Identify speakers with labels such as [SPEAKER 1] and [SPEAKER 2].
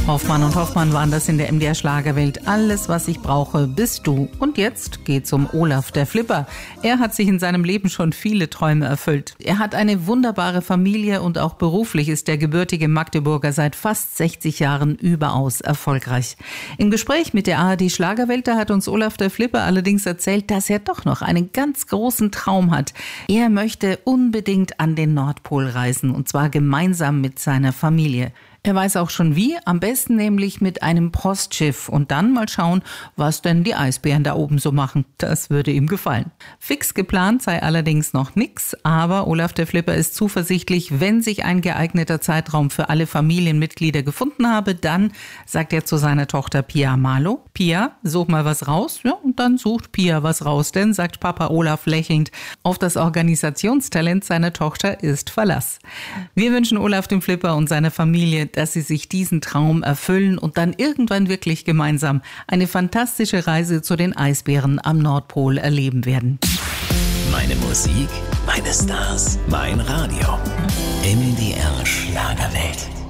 [SPEAKER 1] Hoffmann und Hoffmann waren das in der MDR Schlagerwelt. Alles, was ich brauche, bist du. Und jetzt geht's um Olaf, der Flipper. Er hat sich in seinem Leben schon viele Träume erfüllt. Er hat eine wunderbare Familie und auch beruflich ist der gebürtige Magdeburger seit fast 60 Jahren überaus erfolgreich. Im Gespräch mit der ARD Schlagerwelt, da hat uns Olaf, der Flipper, allerdings erzählt, dass er doch noch einen ganz großen Traum hat. Er möchte unbedingt an den Nordpol reisen und zwar gemeinsam mit seiner Familie. Er weiß auch schon wie, am besten nämlich mit einem Postschiff und dann mal schauen, was denn die Eisbären da oben so machen. Das würde ihm gefallen. Fix geplant sei allerdings noch nix, aber Olaf der Flipper ist zuversichtlich, wenn sich ein geeigneter Zeitraum für alle Familienmitglieder gefunden habe, dann sagt er zu seiner Tochter Pia Malo: Pia, such mal was raus. Ja, und dann sucht Pia was raus, denn, sagt Papa Olaf lächelnd, auf das Organisationstalent seiner Tochter ist Verlass. Wir wünschen Olaf dem Flipper und seiner Familie, dass sie sich diesen Traum erfüllen und dann irgendwann wirklich gemeinsam eine fantastische Reise zu den Eisbären am Nordpol erleben werden.
[SPEAKER 2] Meine Musik, meine Stars, mein Radio. MDR Schlagerwelt.